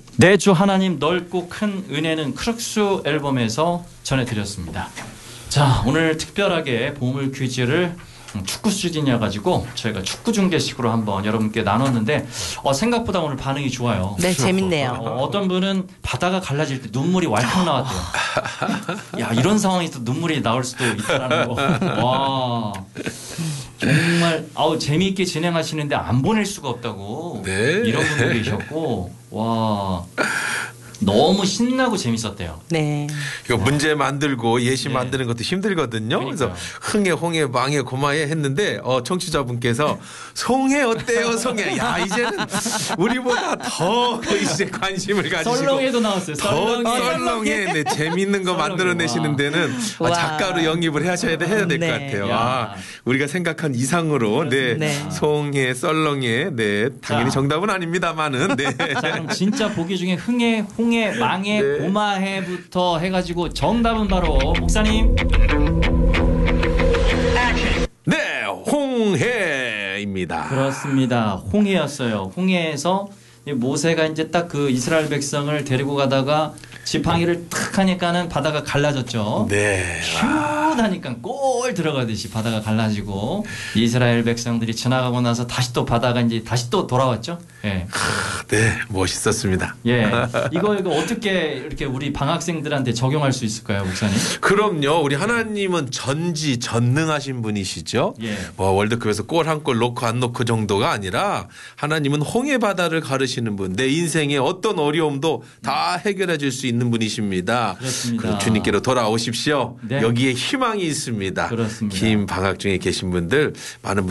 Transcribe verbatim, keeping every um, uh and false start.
내 주 하나님 넓고 큰 은혜는 크룩스 앨범에서 전해드렸습니다. 자, 오늘 특별하게 보물 퀴즈를 축구 시즌이어가지고 저희가 축구 중계식으로 한번 여러분께 나눴는데 어, 생각보다 오늘 반응이 좋아요. 네, 재밌네요. 어, 어떤 분은 바다가 갈라질 때 눈물이 왈칵 나왔대요. 야, 이런 상황에서 눈물이 나올 수도 있다라는 거. 와, 정말 아우 재미있게 진행하시는데 안 보낼 수가 없다고. 네. 이런 분도 계셨고, 와. 너무 신나고 재밌었대요. 네. 이거 문제 만들고 예시 네. 만드는 것도 힘들거든요. 그러니까요. 그래서 흥해 홍해 망해 고마해 했는데 어, 청취자분께서 송해 어때요 송해. 야 이제는 우리보다 더 이제 관심을 가지시고 썰렁해도 나왔어요. 더 썰렁해. 썰렁해. 네, 재밌는 거 썰렁해. 만들어내시는 데는 아, 와. 작가로 영입을 하셔야 돼, 해야 될 것 네. 같아요. 야. 아, 우리가 생각한 이상으로 네, 네. 송해 썰렁해 네 당연히 자. 정답은 아닙니다만은 네. 자, 그럼 진짜 보기 중에 흥해, 홍해, 망해, 네. 고마해부터 해가지고 정답은 바로 목사님. 네, 홍해입니다. 그렇습니다. 홍해였어요. 홍해에서 이 모세가 이제 딱 그 이스라엘 백성을 데리고 가다가 지팡이를 탁 하니까는 바다가 갈라졌죠. 네. 슛 하니까 골 들어가듯이 바다가 갈라지고 이스라엘 백성들이 지나가고 나서 다시 또 바다가 이제 다시 또 돌아왔죠. 예. 네, 멋있었습니다. 예. 이거 이거 어떻게 이렇게 우리 방학생들한테 적용할 수 있을까요, 목사님? 그럼요. 우리 하나님은 전지 전능하신 분이시죠. 예. 뭐 월드컵에서 골 한 골 넣고 안 넣고 정도가 아니라 하나님은 홍해 바다를 가르시는 분. 내 인생의 어떤 어려움도 다 해결해 줄 수 있는 분이십니다. 그렇습니다. 그럼 주님께로 돌아오십시오. 네. 여기에 희망이 있습니다. 그렇습니다. 긴 방학 중에 계신 분들 많은 분